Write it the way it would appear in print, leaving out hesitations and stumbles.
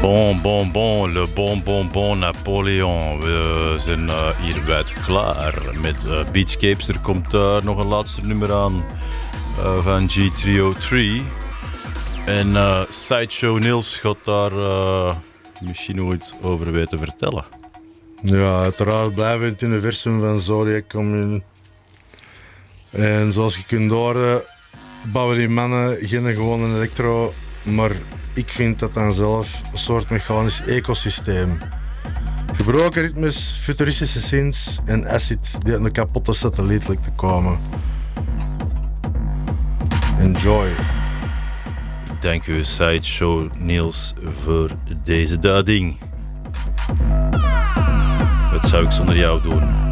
Bon, le bon Napoleon. We zijn hier wijd klaar met Beachcapes. Er komt nog een laatste nummer aan van G303. En Sideshow Niels gaat daar misschien ooit over weten vertellen. Ja, uiteraard blijven in het universum van Zodiac Commune. En zoals je kunt horen, bouwen die mannen geen gewone elektro, maar ik vind dat dan zelf een soort mechanisch ecosysteem. Gebroken ritmes, futuristische synths en acid die uit een kapotte satelliet lijkt te komen. Enjoy. Dank u, Sideshow Niels, voor deze duiding. Wat zou ik zonder jou doen?